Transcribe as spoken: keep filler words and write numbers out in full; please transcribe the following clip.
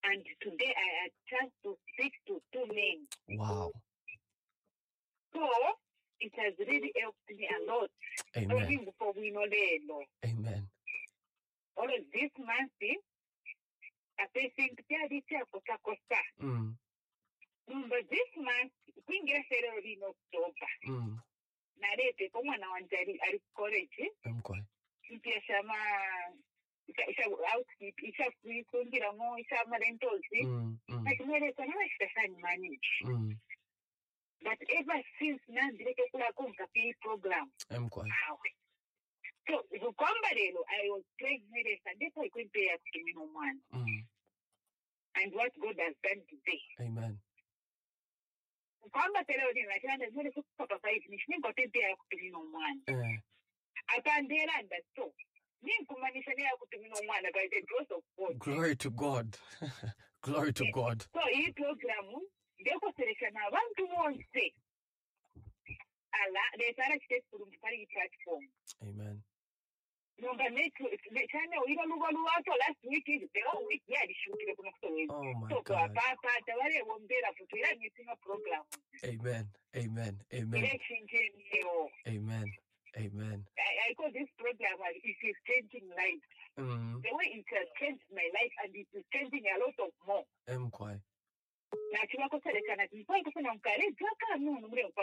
And today I had chance to speak to two men. Wow. So it has really helped me a lot. Amen. Before we know the Amen. all of this month, I think Costa Costa. Mm. But this month, we get February in October. Mm. Narete como na wanjari ari college. Emkwe. Ipia shama isha outfit isha kuikungira mo isha rentals. Mm. Mm. Like mere kana special manage. Mm. But ever since nan direke kula kumka pi program. Emkwe. So Vukomba lelo I was praying mere Sunday I couldn't pay at minimum one. Mm. And what God has done today. Amen. Kwamba tele odi na chanda zile kutoka five ni shini kote pia kutumino mwana. Eh. Apandela ndato. Ni kumanisha ni kutumino mwana by the grace of God. Glory to God. Glory to God. So hii programu ndio kuselekana na abantu wonse. Ala de sara chite kurumfari platform. Amen. Number next the channel ilo lugo luwato last week is the whole week ya dishukile kuna kutowe. Oh my so, God. So papa tawale wombela futuira nyisinga program. Amen. Amen. Amen. Amen. Amen. I, I call this program as it is changing life. Mm. The way it has changed my life and it is changing a lot of more. Emkwe. Na chiwa ko sele kana kwa kusema mkare jaka no numre